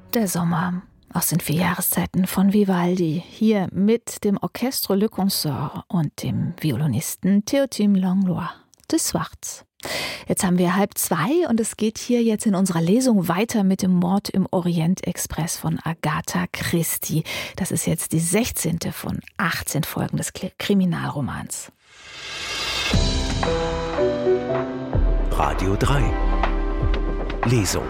Der Sommer aus den 4 Jahreszeiten von Vivaldi, hier mit dem Orchestre Le Consort und dem Violinisten Théotime Langlois de Swartz. Jetzt haben wir 1:30 und es geht hier jetzt in unserer Lesung weiter mit dem Mord im Orient-Express von Agatha Christie. Das ist jetzt die 16. von 18 Folgen des Kriminalromans. Radio 3 Lesung.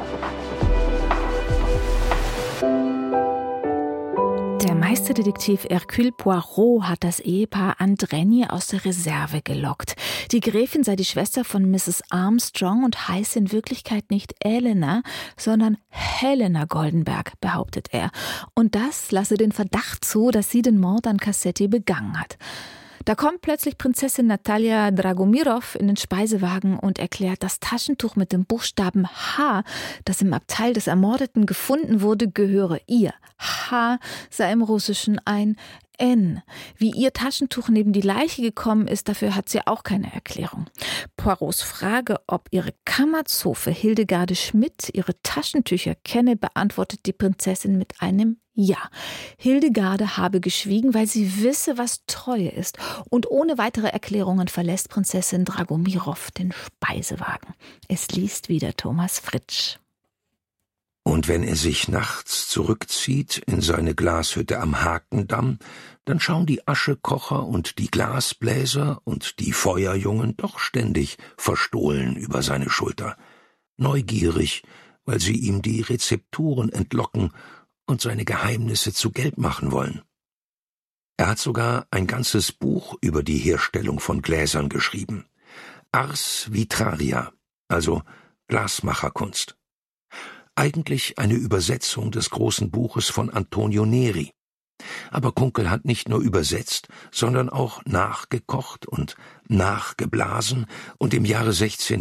Der Meisterdetektiv Hercule Poirot hat das Ehepaar Andrenyi aus der Reserve gelockt. Die Gräfin sei die Schwester von Mrs. Armstrong und heiße in Wirklichkeit nicht Elena, sondern Helena Goldenberg, behauptet er. Und das lasse den Verdacht zu, dass sie den Mord an Cassetti begangen hat. Da kommt plötzlich Prinzessin Natalia Dragomirov in den Speisewagen und erklärt, das Taschentuch mit dem Buchstaben H, das im Abteil des Ermordeten gefunden wurde, gehöre ihr. H sei im Russischen ein N. Wie ihr Taschentuch neben die Leiche gekommen ist, dafür hat sie auch keine Erklärung. Poirots Frage, ob ihre Kammerzofe Hildegarde Schmidt ihre Taschentücher kenne, beantwortet die Prinzessin mit einem Ja. Hildegarde habe geschwiegen, weil sie wisse, was Treue ist. Und ohne weitere Erklärungen verlässt Prinzessin Dragomirov den Speisewagen. Es liest wieder Thomas Fritsch. Und wenn er sich nachts zurückzieht in seine Glashütte am Hakendamm, dann schauen die Aschekocher und die Glasbläser und die Feuerjungen doch ständig verstohlen über seine Schulter, neugierig, weil sie ihm die Rezepturen entlocken und seine Geheimnisse zu Geld machen wollen. Er hat sogar ein ganzes Buch über die Herstellung von Gläsern geschrieben. Ars Vitraria, also Glasmacherkunst. Eigentlich eine Übersetzung des großen Buches von Antonio Neri. Aber Kunkel hat nicht nur übersetzt, sondern auch nachgekocht und nachgeblasen und im Jahre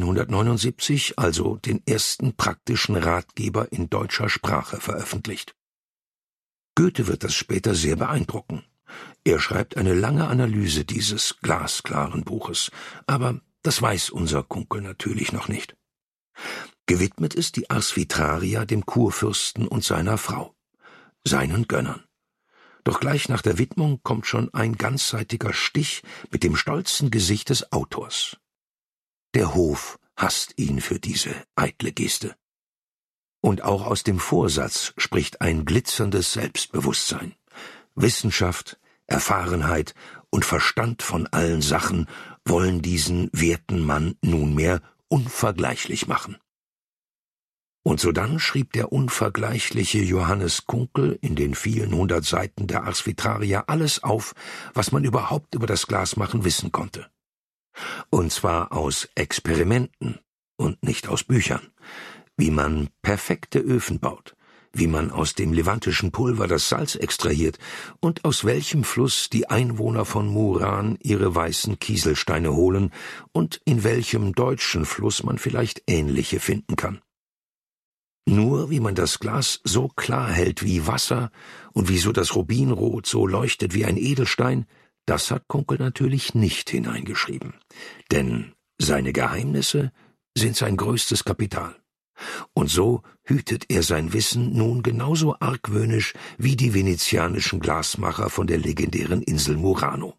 1679 also den ersten praktischen Ratgeber in deutscher Sprache veröffentlicht. Goethe wird das später sehr beeindrucken. Er schreibt eine lange Analyse dieses glasklaren Buches, aber das weiß unser Kunkel natürlich noch nicht. Gewidmet ist die Ars Vitraria dem Kurfürsten und seiner Frau, seinen Gönnern. Doch gleich nach der Widmung kommt schon ein ganzseitiger Stich mit dem stolzen Gesicht des Autors. Der Hof hasst ihn für diese eitle Geste. Und auch aus dem Vorsatz spricht ein glitzerndes Selbstbewusstsein. Wissenschaft, Erfahrenheit und Verstand von allen Sachen wollen diesen werten Mann nunmehr unvergleichlich machen. Und sodann schrieb der unvergleichliche Johannes Kunkel in den vielen 100 Seiten der Ars Vitraria alles auf, was man überhaupt über das Glasmachen wissen konnte. Und zwar aus Experimenten und nicht aus Büchern. Wie man perfekte Öfen baut, wie man aus dem levantischen Pulver das Salz extrahiert und aus welchem Fluss die Einwohner von Muran ihre weißen Kieselsteine holen und in welchem deutschen Fluss man vielleicht ähnliche finden kann. Nur wie man das Glas so klar hält wie Wasser und wieso das Rubinrot so leuchtet wie ein Edelstein, das hat Kunkel natürlich nicht hineingeschrieben. Denn seine Geheimnisse sind sein größtes Kapital. Und so hütet er sein Wissen nun genauso argwöhnisch wie die venezianischen Glasmacher von der legendären Insel Murano.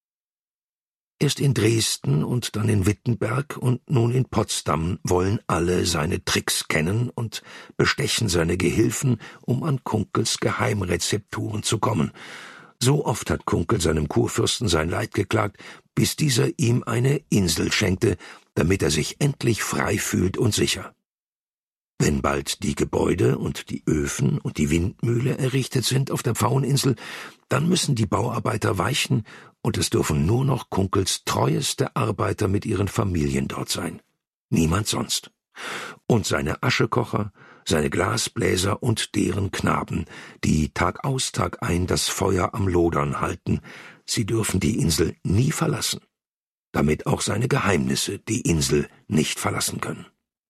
Erst in Dresden und dann in Wittenberg und nun in Potsdam wollen alle seine Tricks kennen und bestechen seine Gehilfen, um an Kunkels Geheimrezepturen zu kommen. So oft hat Kunkel seinem Kurfürsten sein Leid geklagt, bis dieser ihm eine Insel schenkte, damit er sich endlich frei fühlt und sicher. Wenn bald die Gebäude und die Öfen und die Windmühle errichtet sind auf der Pfaueninsel, dann müssen die Bauarbeiter weichen und es dürfen nur noch Kunkels treueste Arbeiter mit ihren Familien dort sein. Niemand sonst. Und seine Aschekocher, seine Glasbläser und deren Knaben, die Tag aus, Tag ein das Feuer am Lodern halten, sie dürfen die Insel nie verlassen, damit auch seine Geheimnisse die Insel nicht verlassen können.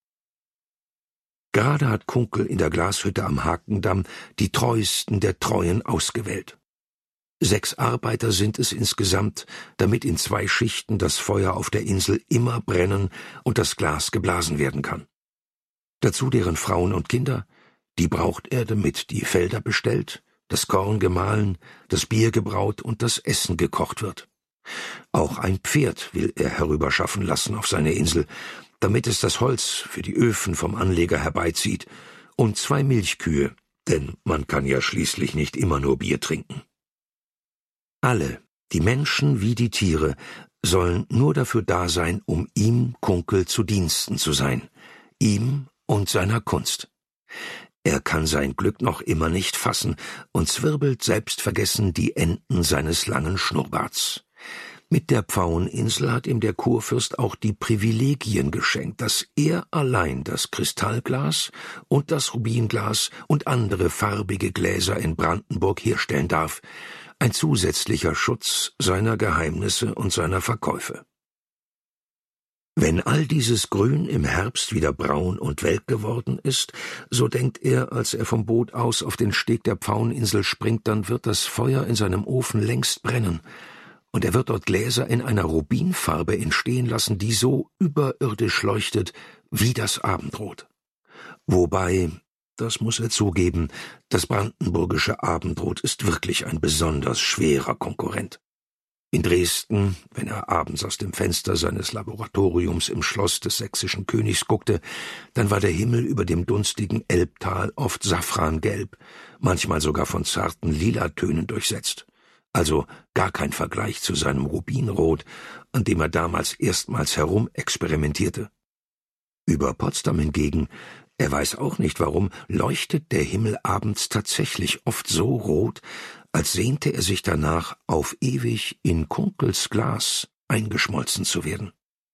Gerade hat Kunkel in der Glashütte am Hakendamm die treuesten der Treuen ausgewählt. 6 Arbeiter sind es insgesamt, damit in 2 Schichten das Feuer auf der Insel immer brennen und das Glas geblasen werden kann. Dazu deren Frauen und Kinder, Die braucht er, damit die Felder bestellt, das Korn gemahlen, das Bier gebraut und das Essen gekocht wird. Auch ein Pferd will er herüberschaffen lassen auf seine Insel, damit es das Holz für die Öfen vom Anleger herbeizieht, und 2 Milchkühe, denn man kann ja schließlich nicht immer nur Bier trinken. Alle, die Menschen wie die Tiere, sollen nur dafür da sein, um ihm, Kunkel, zu Diensten zu sein, ihm und seiner Kunst. Er kann sein Glück noch immer nicht fassen und zwirbelt selbstvergessen die Enden seines langen Schnurrbarts. Mit der Pfaueninsel hat ihm der Kurfürst auch die Privilegien geschenkt, dass er allein das Kristallglas und das Rubinglas und andere farbige Gläser in Brandenburg herstellen darf, ein zusätzlicher Schutz seiner Geheimnisse und seiner Verkäufe. Wenn all dieses Grün im Herbst wieder braun und welk geworden ist, so denkt er, als er vom Boot aus auf den Steg der Pfaueninsel springt, dann wird das Feuer in seinem Ofen längst brennen, und er wird dort Gläser in einer Rubinfarbe entstehen lassen, die so überirdisch leuchtet wie das Abendrot. Wobei, das muss er zugeben, das brandenburgische Abendrot ist wirklich ein besonders schwerer Konkurrent. In Dresden, wenn er abends aus dem Fenster seines Laboratoriums im Schloss des sächsischen Königs guckte, dann war der Himmel über dem dunstigen Elbtal oft safrangelb, manchmal sogar von zarten Lilatönen durchsetzt. Also gar kein Vergleich zu seinem Rubinrot, an dem er damals erstmals herumexperimentierte. Über Potsdam hingegen, er weiß auch nicht warum, leuchtet der Himmel abends tatsächlich oft so rot, als sehnte er sich danach, auf ewig in Kunkels Glas eingeschmolzen zu werden.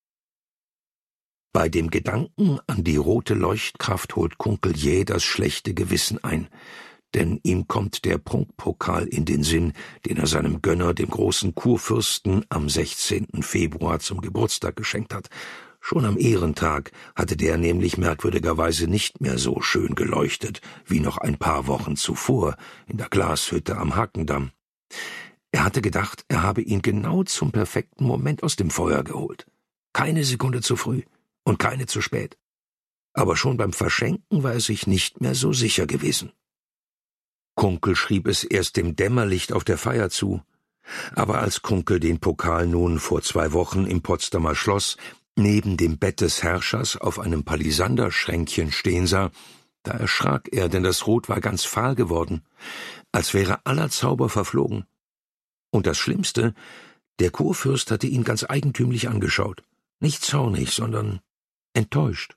Bei dem Gedanken an die rote Leuchtkraft holt Kunkel jäh das schlechte Gewissen ein, denn ihm kommt der Prunkpokal in den Sinn, den er seinem Gönner, dem großen Kurfürsten, am 16. Februar zum Geburtstag geschenkt hat. Schon am Ehrentag hatte der nämlich merkwürdigerweise nicht mehr so schön geleuchtet wie noch ein paar Wochen zuvor in der Glashütte am Hakendamm. Er hatte gedacht, er habe ihn genau zum perfekten Moment aus dem Feuer geholt. Keine Sekunde zu früh und keine zu spät. Aber schon beim Verschenken war er sich nicht mehr so sicher gewesen. Kunkel schrieb es erst dem Dämmerlicht auf der Feier zu. Aber als Kunkel den Pokal nun vor 2 Wochen im Potsdamer Schloss neben dem Bett des Herrschers auf einem Palisanderschränkchen stehen sah, da erschrak er, denn das Rot war ganz fahl geworden, als wäre aller Zauber verflogen. Und das Schlimmste, der Kurfürst hatte ihn ganz eigentümlich angeschaut, nicht zornig, sondern enttäuscht.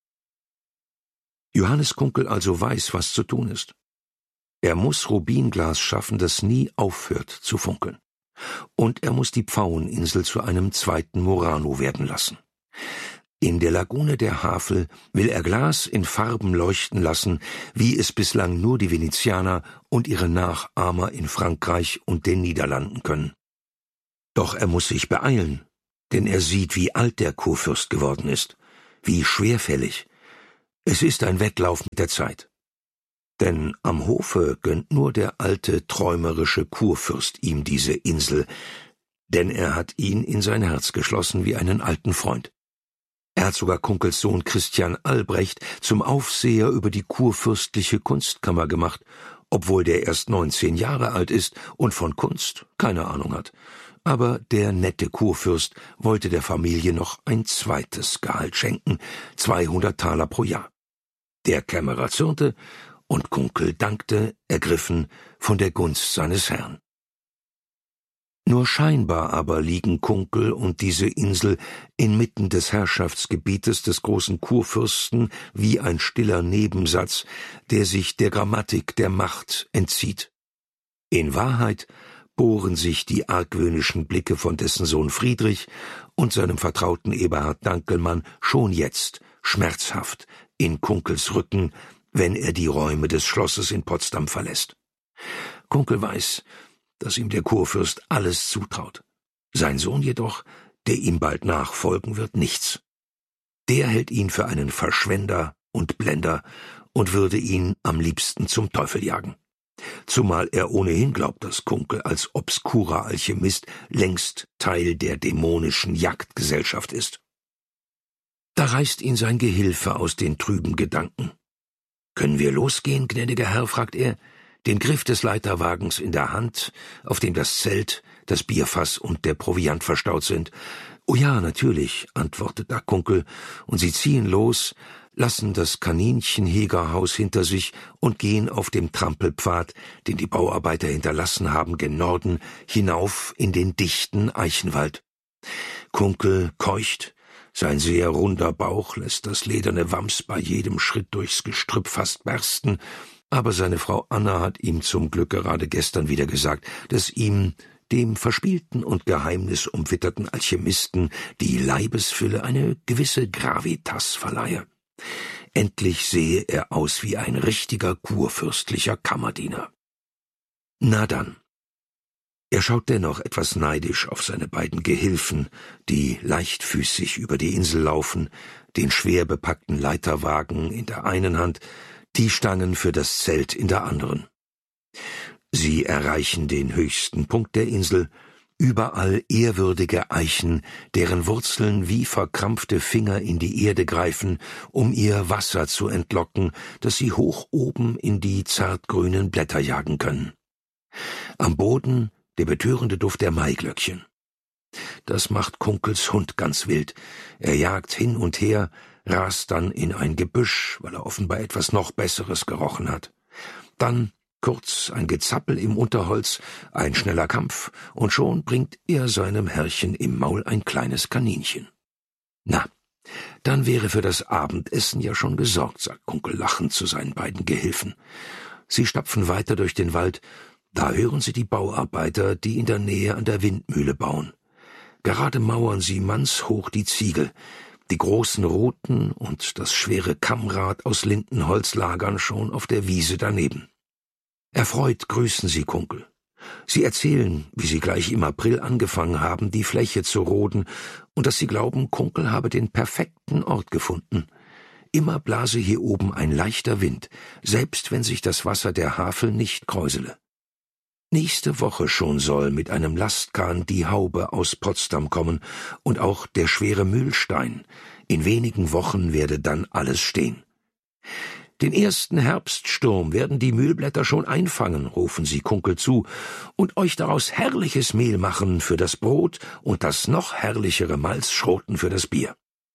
Johannes Kunkel also weiß, was zu tun ist. Er muss Rubinglas schaffen, das nie aufhört zu funkeln. Und er muss die Pfaueninsel zu einem zweiten Murano werden lassen. In der Lagune der Havel will er Glas in Farben leuchten lassen, wie es bislang nur die Venezianer und ihre Nachahmer in Frankreich und den Niederlanden können. Doch er muss sich beeilen, denn er sieht, wie alt der Kurfürst geworden ist, wie schwerfällig. Es ist ein Wettlauf mit der Zeit. Denn am Hofe gönnt nur der alte, träumerische Kurfürst ihm diese Insel, denn er hat ihn in sein Herz geschlossen wie einen alten Freund. Er hat sogar Kunkels Sohn Christian Albrecht zum Aufseher über die kurfürstliche Kunstkammer gemacht, obwohl der erst 19 Jahre alt ist und von Kunst keine Ahnung hat. Aber der nette Kurfürst wollte der Familie noch ein zweites Gehalt schenken, 200 Taler pro Jahr. Der Kämmerer zürnte, und Kunkel dankte, ergriffen von der Gunst seines Herrn. Nur scheinbar aber liegen Kunkel und diese Insel inmitten des Herrschaftsgebietes des großen Kurfürsten wie ein stiller Nebensatz, der sich der Grammatik der Macht entzieht. In Wahrheit bohren sich die argwöhnischen Blicke von dessen Sohn Friedrich und seinem Vertrauten Eberhard Dankelmann schon jetzt schmerzhaft in Kunkels Rücken, wenn er die Räume des Schlosses in Potsdam verlässt. Kunkel weiß, dass ihm der Kurfürst alles zutraut. Sein Sohn jedoch, der ihm bald nachfolgen wird, nichts. Der hält ihn für einen Verschwender und Blender und würde ihn am liebsten zum Teufel jagen. Zumal er ohnehin glaubt, dass Kunkel als obskurer Alchemist längst Teil der dämonischen Jagdgesellschaft ist. Da reißt ihn sein Gehilfe aus den trüben Gedanken. »Können wir losgehen, gnädiger Herr?« fragt er, den Griff des Leiterwagens in der Hand, auf dem das Zelt, das Bierfass und der Proviant verstaut sind. »Oh ja, natürlich«, antwortet da Kunkel, und sie ziehen los, lassen das Kaninchenhegerhaus hinter sich und gehen auf dem Trampelpfad, den die Bauarbeiter hinterlassen haben, gen Norden, hinauf in den dichten Eichenwald. Kunkel keucht, sein sehr runder Bauch lässt das lederne Wams bei jedem Schritt durchs Gestrüpp fast bersten, aber seine Frau Anna hat ihm zum Glück gerade gestern wieder gesagt, dass ihm, dem verspielten und geheimnisumwitterten Alchemisten, die Leibesfülle eine gewisse Gravitas verleihe. Endlich sehe er aus wie ein richtiger kurfürstlicher Kammerdiener. Na dann. Er schaut dennoch etwas neidisch auf seine beiden Gehilfen, die leichtfüßig über die Insel laufen, den schwer bepackten Leiterwagen in der einen Hand, die Stangen für das Zelt in der anderen. Sie erreichen den höchsten Punkt der Insel, überall ehrwürdige Eichen, deren Wurzeln wie verkrampfte Finger in die Erde greifen, um ihr Wasser zu entlocken, das sie hoch oben in die zartgrünen Blätter jagen können. Am Boden der betörende Duft der Maiglöckchen. Das macht Kunkels Hund ganz wild. Er jagt hin und her, rast dann in ein Gebüsch, weil er offenbar etwas noch Besseres gerochen hat. Dann kurz ein Gezappel im Unterholz, ein schneller Kampf, und schon bringt er seinem Herrchen im Maul ein kleines Kaninchen. Na, dann wäre für das Abendessen ja schon gesorgt, sagt Kunkel lachend zu seinen beiden Gehilfen. Sie stapfen weiter durch den Wald, da hören sie die Bauarbeiter, die in der Nähe an der Windmühle bauen. Gerade mauern sie mannshoch die Ziegel, die großen Ruten und das schwere Kammrad aus Lindenholz lagern schon auf der Wiese daneben. Erfreut grüßen sie Kunkel. Sie erzählen, wie sie gleich im April angefangen haben, die Fläche zu roden, und dass sie glauben, Kunkel habe den perfekten Ort gefunden. Immer blase hier oben ein leichter Wind, selbst wenn sich das Wasser der Havel nicht kräusele. Nächste Woche schon soll mit einem Lastkahn die Haube aus Potsdam kommen und auch der schwere Mühlstein. In wenigen Wochen werde dann alles stehen. Den ersten Herbststurm werden die Mühlblätter schon einfangen, rufen sie Kunkel zu, und euch daraus herrliches Mehl machen für das Brot und das noch herrlichere Malzschroten für das Bier.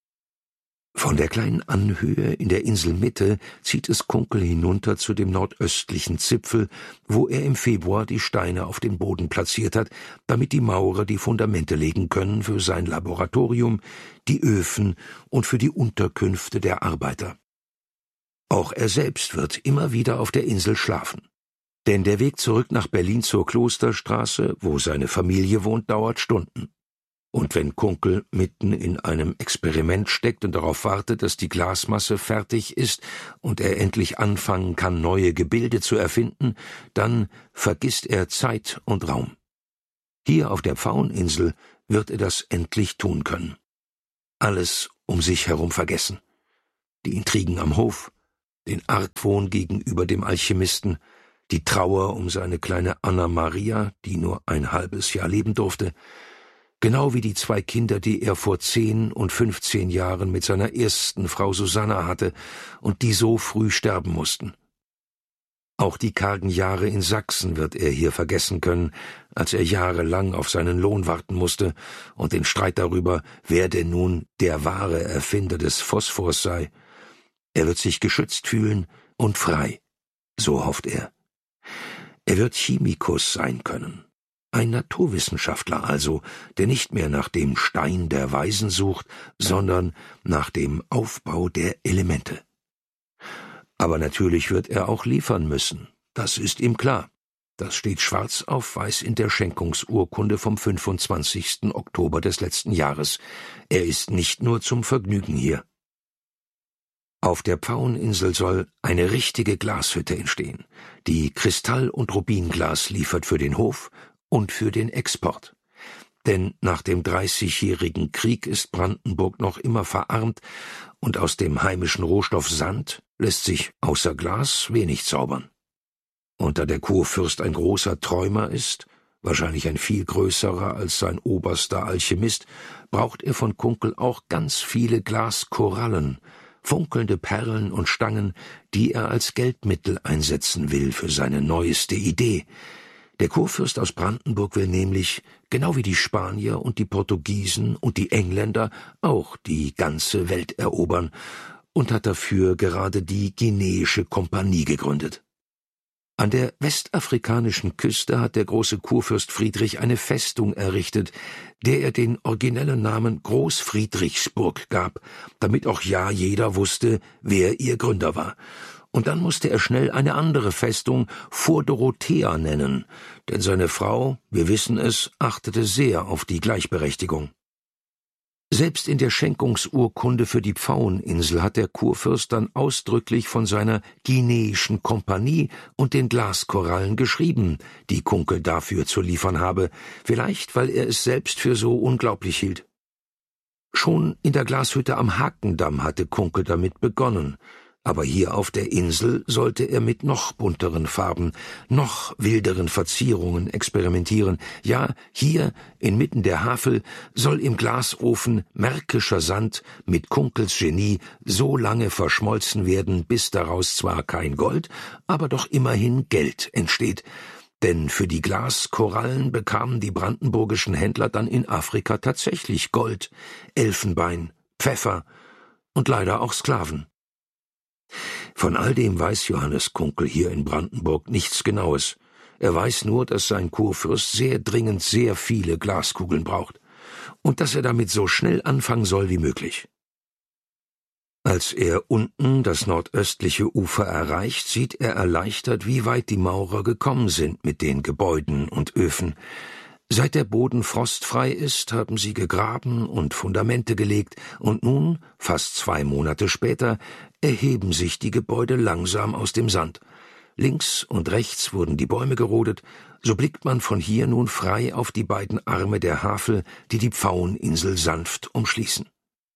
Von der kleinen Anhöhe in der Inselmitte zieht es Kunkel hinunter zu dem nordöstlichen Zipfel, wo er im Februar die Steine auf den Boden platziert hat, damit die Maurer die Fundamente legen können für sein Laboratorium, die Öfen und für die Unterkünfte der Arbeiter. Auch er selbst wird immer wieder auf der Insel schlafen. Denn der Weg zurück nach Berlin zur Klosterstraße, wo seine Familie wohnt, dauert Stunden. Und wenn Kunkel mitten in einem Experiment steckt und darauf wartet, dass die Glasmasse fertig ist und er endlich anfangen kann, neue Gebilde zu erfinden, dann vergisst er Zeit und Raum. Hier auf der Pfaueninsel wird er das endlich tun können. Alles um sich herum vergessen. Die Intrigen am Hof, den Argwohn gegenüber dem Alchemisten, die Trauer um seine kleine Anna Maria, die nur ein halbes Jahr leben durfte, genau wie die 2 Kinder, die er vor 10 und 15 Jahren mit seiner ersten Frau Susanna hatte und die so früh sterben mussten. Auch die kargen Jahre in Sachsen wird er hier vergessen können, als er jahrelang auf seinen Lohn warten musste und den Streit darüber, wer denn nun der wahre Erfinder des Phosphors sei. Er wird sich geschützt fühlen und frei, so hofft er. Er wird Chemikus sein können. Ein Naturwissenschaftler also, der nicht mehr nach dem Stein der Weisen sucht, sondern nach dem Aufbau der Elemente. Aber natürlich wird er auch liefern müssen, das ist ihm klar. Das steht schwarz auf weiß in der Schenkungsurkunde vom 25. Oktober des letzten Jahres. Er ist nicht nur zum Vergnügen hier. Auf der Pfaueninsel soll eine richtige Glashütte entstehen, die Kristall- und Rubinglas liefert für den Hof und für den Export. Denn nach dem 30-jährigen Krieg ist Brandenburg noch immer verarmt und aus dem heimischen Rohstoff Sand lässt sich außer Glas wenig zaubern. Und da der Kurfürst ein großer Träumer ist, wahrscheinlich ein viel größerer als sein oberster Alchemist, braucht er von Kunkel auch ganz viele Glaskorallen, funkelnde Perlen und Stangen, die er als Geldmittel einsetzen will für seine neueste Idee. Der Kurfürst aus Brandenburg will nämlich, genau wie die Spanier und die Portugiesen und die Engländer, auch die ganze Welt erobern und hat dafür gerade die Guineische Kompanie gegründet. An der westafrikanischen Küste hat der große Kurfürst Friedrich eine Festung errichtet, der er den originellen Namen Großfriedrichsburg gab, damit auch ja jeder wusste, wer ihr Gründer war. Und dann musste er schnell eine andere Festung Vor Dorothea nennen, denn seine Frau, wir wissen es, achtete sehr auf die Gleichberechtigung. Selbst in der Schenkungsurkunde für die Pfaueninsel hat der Kurfürst dann ausdrücklich von seiner Guineischen Kompanie und den Glaskorallen geschrieben, die Kunkel dafür zu liefern habe, vielleicht weil er es selbst für so unglaublich hielt. Schon in der Glashütte am Hakendamm hatte Kunkel damit begonnen, aber hier auf der Insel sollte er mit noch bunteren Farben, noch wilderen Verzierungen experimentieren. Ja, hier, inmitten der Havel, soll im Glasofen märkischer Sand mit Kunkels Genie so lange verschmolzen werden, bis daraus zwar kein Gold, aber doch immerhin Geld entsteht. Denn für die Glaskorallen bekamen die brandenburgischen Händler dann in Afrika tatsächlich Gold, Elfenbein, Pfeffer und leider auch Sklaven. Von all dem weiß Johannes Kunkel hier in Brandenburg nichts Genaues. Er weiß nur, dass sein Kurfürst sehr dringend sehr viele Glaskugeln braucht und dass er damit so schnell anfangen soll wie möglich. Als er unten das nordöstliche Ufer erreicht, sieht er erleichtert, wie weit die Maurer gekommen sind mit den Gebäuden und Öfen. Seit der Boden frostfrei ist, haben sie gegraben und Fundamente gelegt, und nun, fast 2 Monate später, erheben sich die Gebäude langsam aus dem Sand. Links und rechts wurden die Bäume gerodet, so blickt man von hier nun frei auf die beiden Arme der Havel, die die Pfaueninsel sanft umschließen.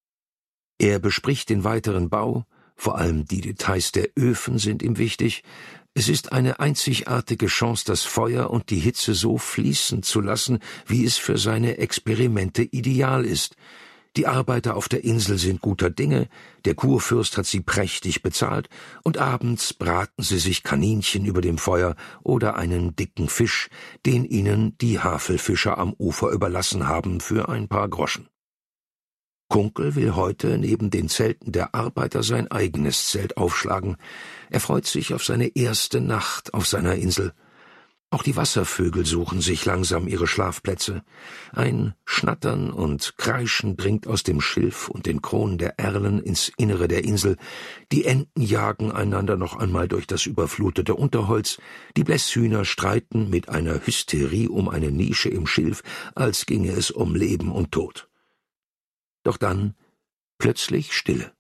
Er bespricht den weiteren Bau, vor allem die Details der Öfen sind ihm wichtig. Es ist eine einzigartige Chance, das Feuer und die Hitze so fließen zu lassen, wie es für seine Experimente ideal ist. Die Arbeiter auf der Insel sind guter Dinge, der Kurfürst hat sie prächtig bezahlt, und abends braten sie sich Kaninchen über dem Feuer oder einen dicken Fisch, den ihnen die Havelfischer am Ufer überlassen haben für ein paar Groschen. Kunkel will heute neben den Zelten der Arbeiter sein eigenes Zelt aufschlagen. Er freut sich auf seine erste Nacht auf seiner Insel. Auch die Wasservögel suchen sich langsam ihre Schlafplätze. Ein Schnattern und Kreischen dringt aus dem Schilf und den Kronen der Erlen ins Innere der Insel. Die Enten jagen einander noch einmal durch das überflutete Unterholz. Die Blässhühner streiten mit einer Hysterie um eine Nische im Schilf, als ginge es um Leben und Tod. Doch dann plötzlich Stille.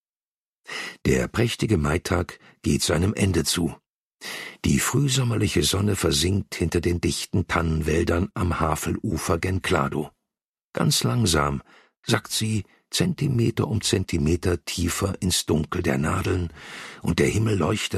Der prächtige Maitag geht seinem Ende zu. Die frühsommerliche Sonne versinkt hinter den dichten Tannenwäldern am Havelufer gen Klado. Ganz langsam sackt sie Zentimeter um Zentimeter tiefer ins Dunkel der Nadeln, und der Himmel leuchtet